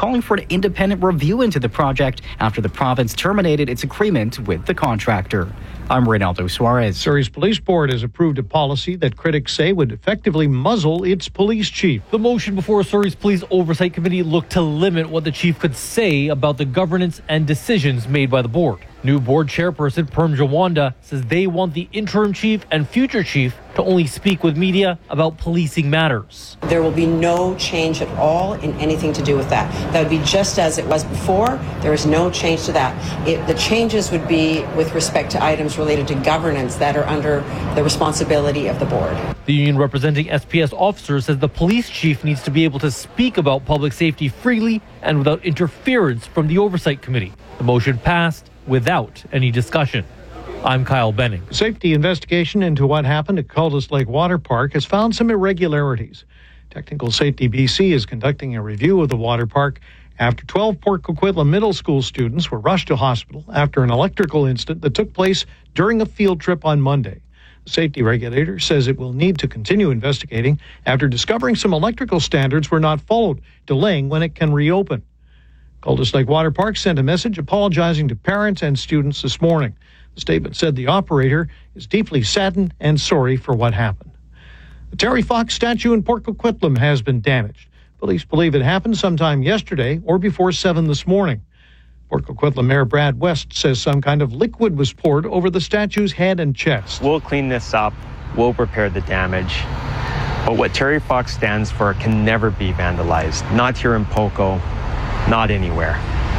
calling for an independent review into the project after the province terminated its agreement with the contractor. I'm Reynaldo Suarez. Surrey's Police Board has approved a policy that critics say would effectively muzzle its police chief. The motion before Surrey's Police Oversight Committee looked to limit what the chief could say about the governance and decisions made by the board. New board chairperson Perm Jawanda says they want the interim chief and future chief to only speak with media about policing matters. There will be no change at all in anything to do with that. That would be just as it was before. There is no change to that. The changes would be with respect to items related to governance that are under the responsibility of the board. The union representing SPS officers says the police chief needs to be able to speak about public safety freely and without interference from the Oversight Committee. The motion passed without any discussion. I'm Kyle Benning. Safety investigation into what happened at Cultus Lake Water Park has found some irregularities. Technical Safety BC is conducting a review of the water park after 12 Port Coquitlam Middle School students were rushed to hospital after an electrical incident that took place during a field trip on Monday. The safety regulator says it will need to continue investigating after discovering some electrical standards were not followed, delaying when it can reopen. Cultus Lake Water Park sent a message apologizing to parents and students this morning. The statement said the operator is deeply saddened and sorry for what happened. The Terry Fox statue in Port Coquitlam has been damaged. Police believe it happened sometime yesterday or before 7 this morning. Port Coquitlam Mayor Brad West says some kind of liquid was poured over the statue's head and chest. We'll clean this up. We'll repair the damage. But what Terry Fox stands for can never be vandalized. Not here in Poco, not anywhere.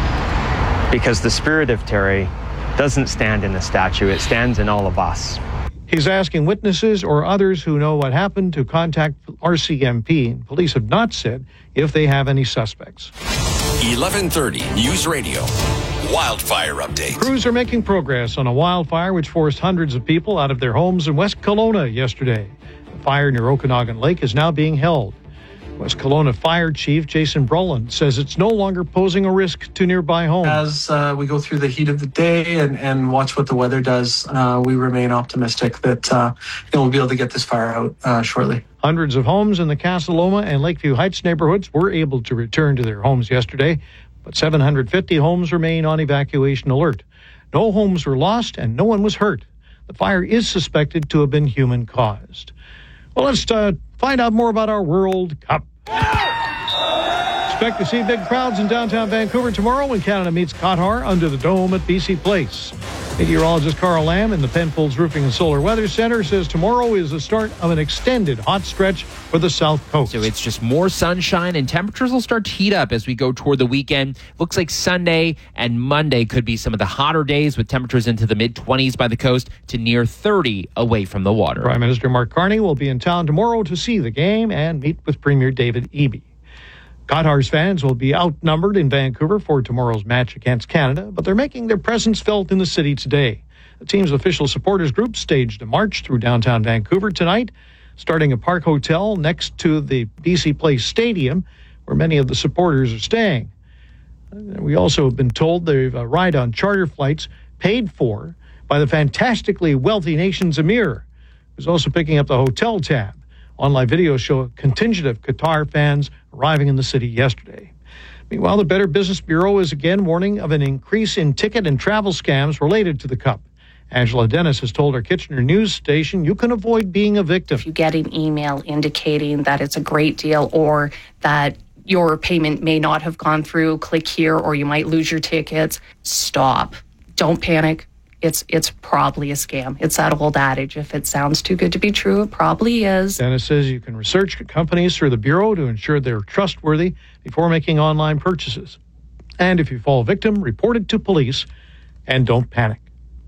Because the spirit of Terry doesn't stand in the statue, it stands in all of us. He's asking witnesses or others who know what happened to contact RCMP. Police have not said if they have any suspects. 1130 News Radio. Wildfire update. Crews are making progress on a wildfire which forced hundreds of people out of their homes in West Kelowna yesterday. The fire near Okanagan Lake is now being held. West Kelowna Fire Chief Jason Brolin says it's no longer posing a risk to nearby homes. As we go through the heat of the day and watch what the weather does, we remain optimistic that we'll be able to get this fire out shortly. Hundreds of homes in the Casa Loma and Lakeview Heights neighborhoods were able to return to their homes yesterday, but 750 homes remain on evacuation alert. No homes were lost and no one was hurt. The fire is suspected to have been human-caused. Well, let's find out more about our World Cup. Expect to see big crowds in downtown Vancouver tomorrow when Canada meets Qatar under the dome at BC Place. Meteorologist Carl Lamb in the Penfolds Roofing and Solar Weather Center says tomorrow is the start of an extended hot stretch for the South Coast. So it's just more sunshine and temperatures will start to heat up as we go toward the weekend. Looks like Sunday and Monday could be some of the hotter days with temperatures into the mid-20s by the coast to near 30 away from the water. Prime Minister Mark Carney will be in town tomorrow to see the game and meet with Premier David Eby. Qatar's fans will be outnumbered in Vancouver for tomorrow's match against Canada, but they're making their presence felt in the city today. The team's official supporters group staged a march through downtown Vancouver tonight, starting at Park Hotel next to the BC Place Stadium, where many of the supporters are staying. We also have been told they've arrived on charter flights paid for by the fantastically wealthy nation's emir, who's also picking up the hotel tab. Online videos show a contingent of Qatar fans arriving in the city yesterday. Meanwhile, the Better Business Bureau is again warning of an increase in ticket and travel scams related to the Cup. Angela Dennis has told our Kitchener news station you can avoid being a victim. If you get an email indicating that it's a great deal or that your payment may not have gone through, click here or you might lose your tickets, stop. Don't panic. It's probably a scam. It's that old adage, if it sounds too good to be true, it probably is. Dennis says you can research companies through the Bureau to ensure they're trustworthy before making online purchases. And if you fall victim, report it to police and don't panic.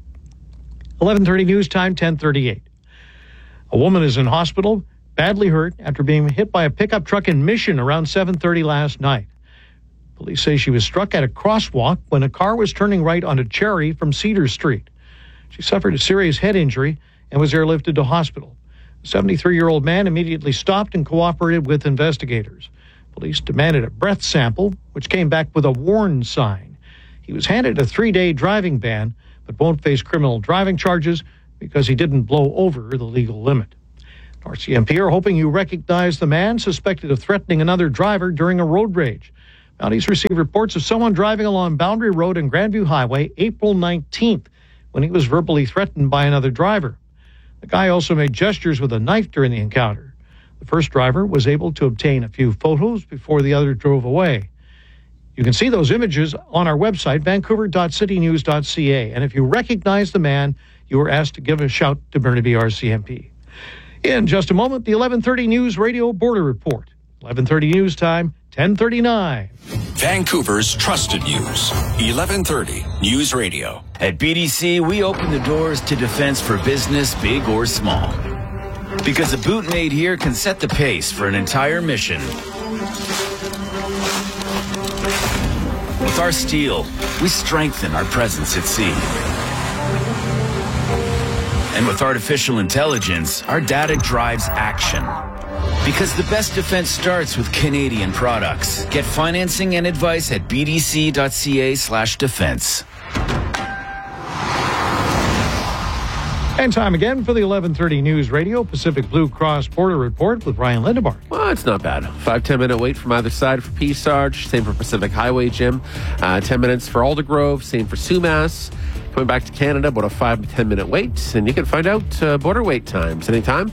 11:30 news time, 10:38. A woman is in hospital, badly hurt after being hit by a pickup truck in Mission around 7:30 last night. Police say she was struck at a crosswalk when a car was turning right onto Cherry from Cedar Street. She suffered a serious head injury and was airlifted to hospital. The 73-year-old man immediately stopped and cooperated with investigators. Police demanded a breath sample, which came back with a warn sign. He was handed a 3-day driving ban, but won't face criminal driving charges because he didn't blow over the legal limit. RCMP are hoping you recognize the man suspected of threatening another driver during a road rage. Mounties received reports of someone driving along Boundary Road and Grandview Highway April 19th when he was verbally threatened by another driver. The guy also made gestures with a knife during the encounter. The first driver was able to obtain a few photos before the other drove away. You can see those images on our website, vancouver.citynews.ca. And if you recognize the man, you are asked to give a shout to Burnaby RCMP. In just a moment, the 11:30 News Radio Border Report. 11:30 News Time, 10:39. Vancouver's trusted news. 11:30 News Radio. At BDC, we open the doors to defense for business, big or small. Because a boot made here can set the pace for an entire mission. With our steel, we strengthen our presence at sea. And with artificial intelligence, our data drives action. Because the best defense starts with Canadian products. Get financing and advice at bdc.ca/defense. And time again for the 11:30 News Radio Pacific Blue Cross Border Report with Ryan Lindemark. Well, it's not bad. 5-10 minute wait from either side for Peace Arch. Same for Pacific Highway Gym. 10 minutes for Aldergrove. Same for Sumas. Coming back to Canada, about a 5 to 10 minute wait. And you can find out border wait times anytime.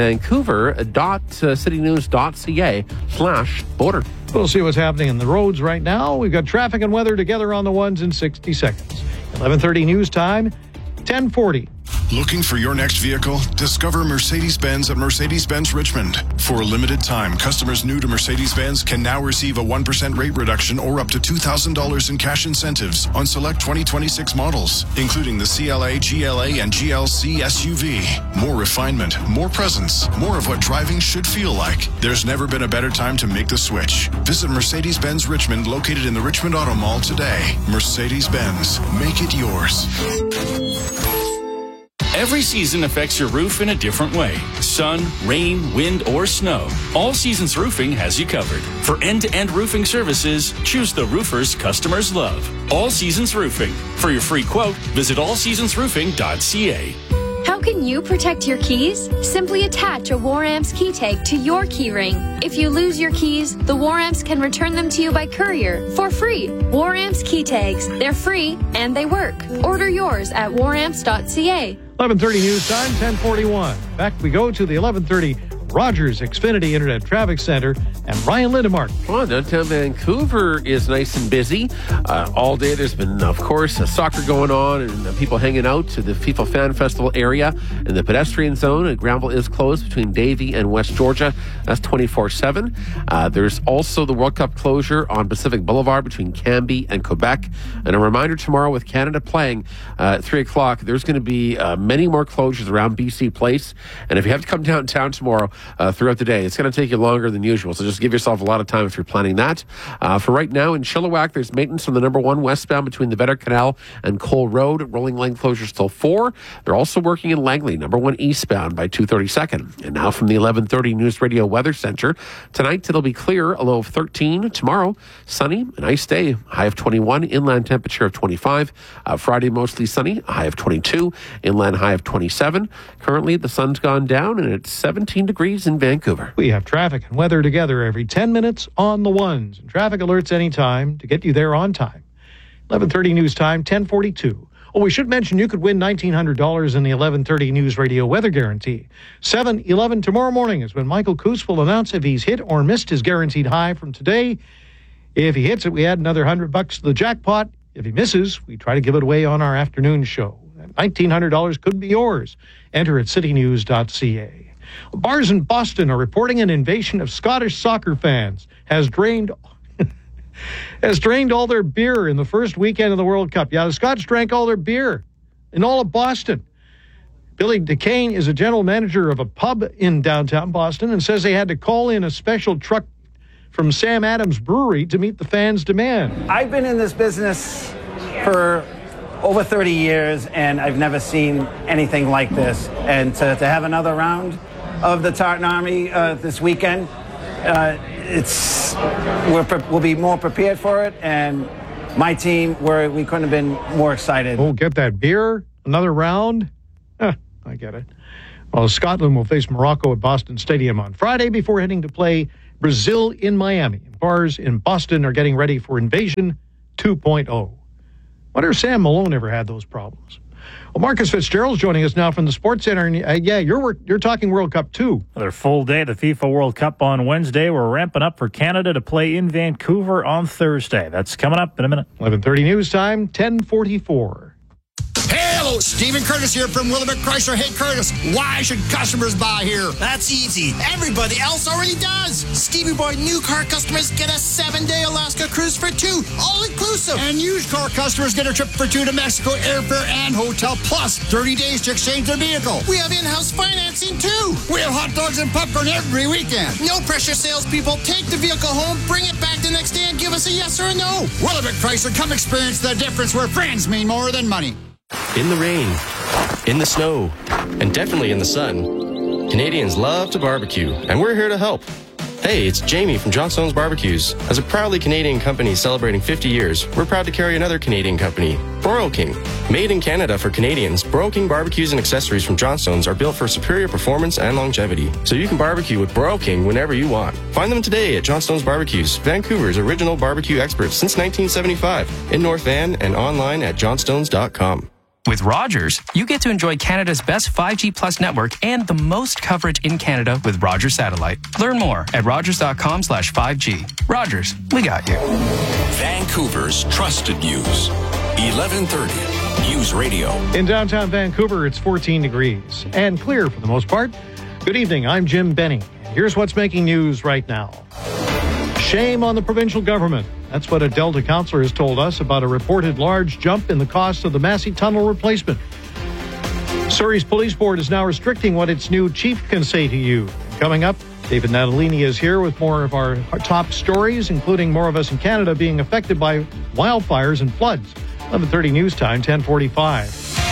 Vancouver.citynews.ca/border. We'll see what's happening in the roads right now. We've got traffic and weather together on the ones in 60 seconds. 11:30 News Time, 10:40. Looking for your next vehicle? Discover Mercedes-Benz at Mercedes-Benz Richmond. For a limited time, customers new to Mercedes-Benz can now receive a 1% rate reduction or up to $2,000 in cash incentives on select 2026 models, including the CLA, GLA, and GLC SUV. More refinement, more presence, more of what driving should feel like. There's never been a better time to make the switch. Visit Mercedes-Benz Richmond, located in the Richmond Auto Mall today. Mercedes-Benz, make it yours. Every season affects your roof in a different way. Sun, rain, wind, or snow. All Seasons Roofing has you covered. For end-to-end roofing services, choose the roofers customers love. All Seasons Roofing. For your free quote, visit allseasonsroofing.ca. How can you protect your keys? Simply attach a War-Amps key tag to your key ring. If you lose your keys, the War-Amps can return them to you by courier for free. War-Amps key tags. They're free and they work. Order yours at waramps.ca. 11:30 News Time, 10:41. Back we go to the 11:30 Rogers Xfinity Internet Traffic Center and Ryan Lindemark. Well, downtown Vancouver is nice and busy. All day there's been, of course, soccer going on and people hanging out to the FIFA Fan Festival area in the pedestrian zone. Granville is closed between Davie and West Georgia. That's 24/7. There's also the World Cup closure on Pacific Boulevard between Cambie and Quebec. And a reminder tomorrow with Canada playing at 3 o'clock, there's going to be many more closures around BC Place. And if you have to come downtown tomorrow, throughout the day, it's going to take you longer than usual, so just give yourself a lot of time if you're planning that. For right now in Chilliwack, there's maintenance on the number 1 westbound between the Vetter Canal and Cole Road. Rolling lane closures till 4. They're also working in Langley, number 1 eastbound by 232nd. And now from the 11:30 News Radio Weather Center, tonight it'll be clear, a low of 13. Tomorrow, sunny, a nice day, high of 21, inland temperature of 25. Friday, mostly sunny, a high of 22, inland high of 27. Currently, the sun's gone down and it's 17 degrees in Vancouver. We have traffic and weather together every 10 minutes on the ones. And traffic alerts anytime to get you there on time. 11:30 News Time, 10:42. Oh, we should mention you could win $1,900 in the 11:30 News Radio Weather Guarantee. 7:11 tomorrow morning is when Michael Coos will announce if he's hit or missed his guaranteed high from today. If he hits it, we add another $100 to the jackpot. If he misses, we try to give it away on our afternoon show. $1,900 could be yours. Enter at citynews.ca. Bars in Boston are reporting an invasion of Scottish soccer fans has drained all their beer in the first weekend of the World Cup. Yeah, the Scots drank all their beer in all of Boston. Billy DeCane is a general manager of a pub in downtown Boston and says they had to call in a special truck from Sam Adams Brewery to meet the fans' demand. I've been in this business for over 30 years, and I've never seen anything like this. And to have another round of the Tartan Army this weekend, we'll be more prepared for it, and my team, we couldn't have been more excited. Oh, get that beer? Another round? I get it. Well, Scotland will face Morocco at Boston Stadium on Friday before heading to play Brazil in Miami. Bars in Boston are getting ready for Invasion 2.0. Wonder if Sam Malone ever had those problems. Well, Marcus Fitzgerald's joining us now from the Sports Center. And, you're talking World Cup too. Another full day of the FIFA World Cup on Wednesday. We're ramping up for Canada to play in Vancouver on Thursday. That's coming up in a minute. 11:30 news time, 10:44. Hello, Stephen Curtis here from Willamette Chrysler. Hey, Curtis, why should customers buy here? That's easy. Everybody else already does. Stevie Boy new car customers get a 7-day Alaska cruise for two, all inclusive. And used car customers get a trip for two to Mexico, airfare and hotel, plus 30 days to exchange their vehicle. We have in-house financing, too. We have hot dogs and popcorn every weekend. No pressure, salespeople. Take the vehicle home, bring it back the next day, and give us a yes or a no. Willamette Chrysler, come experience the difference where friends mean more than money. In the rain, in the snow, and definitely in the sun, Canadians love to barbecue, and we're here to help. Hey, it's Jamie from Johnstone's Barbecues. As a proudly Canadian company celebrating 50 years, we're proud to carry another Canadian company, Broil King. Made in Canada for Canadians, Broil King barbecues and accessories from Johnstone's are built for superior performance and longevity, so you can barbecue with Broil King whenever you want. Find them today at Johnstone's Barbecues, Vancouver's original barbecue experts since 1975, in North Van and online at johnstones.com. With Rogers, you get to enjoy Canada's best 5G Plus network and the most coverage in Canada with Rogers Satellite. Learn more at rogers.com/5G. Rogers, we got you. Vancouver's trusted news. 1130 News Radio. In downtown Vancouver, it's 14 degrees and clear for the most part. Good evening, I'm Jim Benning. Here's what's making news right now. Shame on the provincial government. That's what a Delta councillor has told us about a reported large jump in the cost of the Massey Tunnel replacement. Surrey's police board is now restricting what its new chief can say to you. Coming up, David Natalini is here with more of our top stories, including more of us in Canada being affected by wildfires and floods. 11:30 news time, 10:45.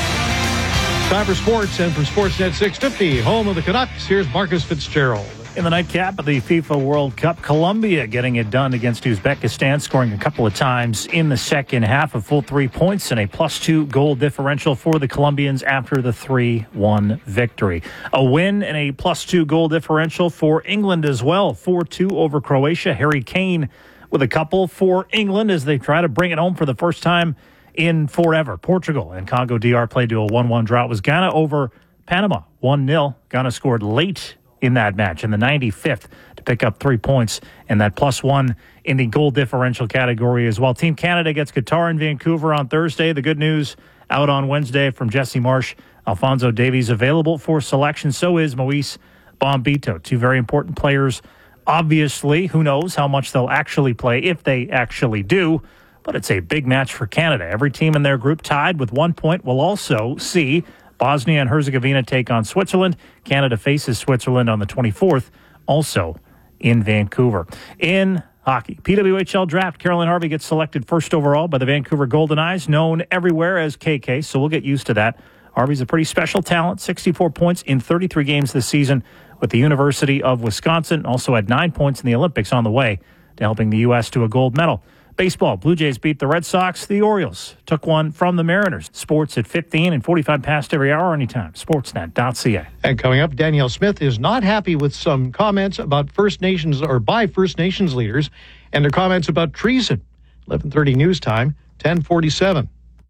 Time for sports, and from Sportsnet 650, home of the Canucks, here's Marcus Fitzgerald. In the nightcap of the FIFA World Cup, Colombia getting it done against Uzbekistan, scoring a couple of times in the second half, a full 3 points and a +2 goal differential for the Colombians after the 3-1 victory. A win and a +2 goal differential for England as well, 4-2 over Croatia. Harry Kane with a couple for England as they try to bring it home for the first time in forever. Portugal and Congo DR played to a 1-1 draw. It was Ghana over Panama, 1-0. Ghana scored late in that match in the 95th to pick up 3 points and that +1 in the goal differential category as well. Team Canada gets Qatar in Vancouver on Thursday. The good news out on Wednesday from Jesse Marsh, Alphonso Davies available for selection. So is Moise Bombito. Two very important players. Obviously, who knows how much they'll actually play, if they actually do. But it's a big match for Canada. Every team in their group tied with 1 point will also see Bosnia and Herzegovina take on Switzerland. Canada faces Switzerland on the 24th, also in Vancouver. In hockey, PWHL draft, Caroline Harvey gets selected first overall by the Vancouver Golden Eyes, known everywhere as KK, so we'll get used to that. Harvey's a pretty special talent, 64 points in 33 games this season with the University of Wisconsin. Also had 9 points in the Olympics on the way to helping the U.S. to a gold medal. Baseball, Blue Jays beat the Red Sox. The Orioles took one from the Mariners. Sports at 15 and 45 past every hour anytime. Sportsnet.ca. And coming up, Danielle Smith is not happy with some comments about First Nations or by First Nations leaders and their comments about treason. 11:30 news time, 10:47.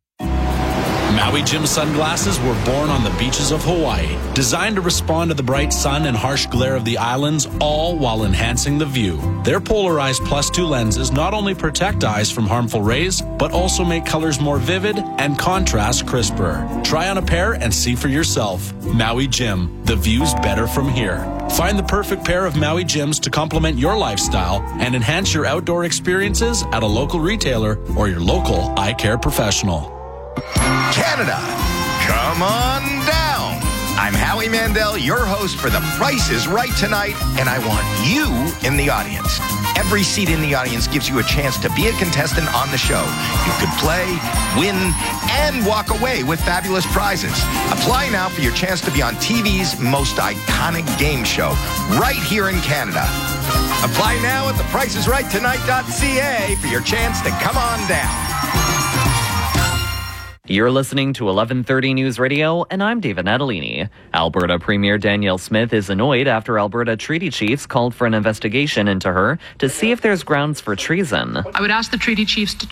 Maui Jim sunglasses were born on the beaches of Hawaii, designed to respond to the bright sun and harsh glare of the islands, all while enhancing the view. Their polarized +2 lenses not only protect eyes from harmful rays, but also make colors more vivid and contrast crisper. Try on a pair and see for yourself. Maui Jim, the view's better from here. Find the perfect pair of Maui Jims to complement your lifestyle and enhance your outdoor experiences at a local retailer or your local eye care professional. Canada, come on down. I'm Howie Mandel, your host for The Price is Right tonight, and I want you in the audience. Every seat in the audience gives you a chance to be a contestant on the show. You could play, win, and walk away with fabulous prizes. Apply now for your chance to be on TV's most iconic game show, right here in Canada. Apply now at thepricesrighttonight.ca for your chance to come on down. You're listening to 1130 News Radio, and I'm David Natalini. Alberta Premier Danielle Smith is annoyed after Alberta treaty chiefs called for an investigation into her to see if there's grounds for treason. I would ask the treaty chiefs to